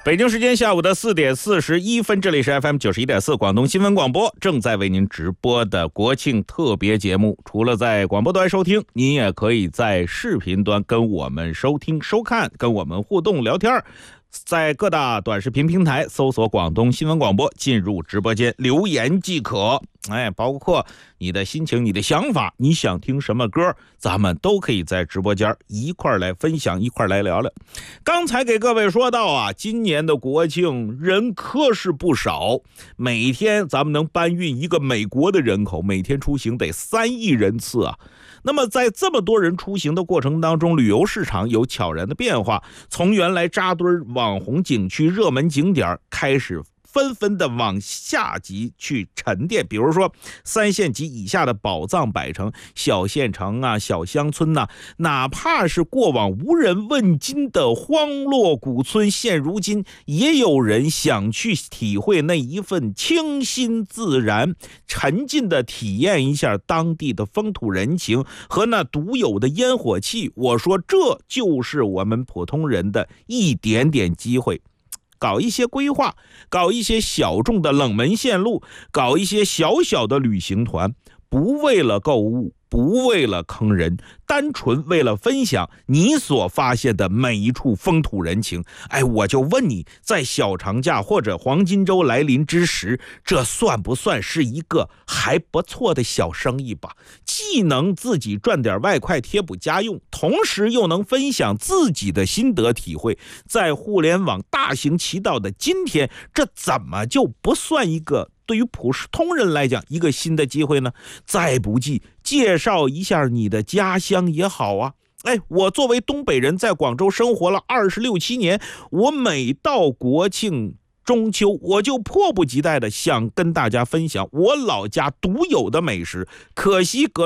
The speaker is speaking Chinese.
北京时间下午的4点41分，这里是 FM 91.4广东新闻广播，正在为您直播的国庆特别节目。除了在广播端收听，您也可以在视频端跟我们收听收看，跟我们互动聊天。在各大短视频平台搜索广东新闻广播，进入直播间留言即可。包括你的心情、你的想法，你想听什么歌，咱们都可以在直播间一块来分享，一块来聊聊。刚才给各位说到啊，今年的国庆人可是不少，每天咱们能搬运一个美国的人口，每天出行得3亿人次啊。那么在这么多人出行的过程当中，旅游市场有悄然的变化，从原来扎堆网红景区、热门景点开始纷纷的往下级去沉淀，比如说3线及以下的宝藏百城、小县城啊、小乡村啊，哪怕是过往无人问津的荒落古村，现如今也有人想去体会那一份清新自然，沉浸的体验一下当地的风土人情和那独有的烟火气。我说这就是我们普通人的一点点机会。搞一些规划，搞一些小众的冷门线路，搞一些小小的旅行团，不为了购物，不为了坑人，单纯为了分享你所发现的每一处风土人情。我就问你，在小长假或者黄金周来临之时，这算不算是一个还不错的小生意吧？既能自己赚点外快贴补家用，同时又能分享自己的心得体会。在互联网大行其道的今天，这怎么就不算一个对于普通人来讲一个新的机会呢？再不济介绍一下你的家乡也好啊。我作为东北人，在广州生活了26、7年，我每到国庆中秋，我就迫不及待的想跟大家分享我老家独有的美食。可惜隔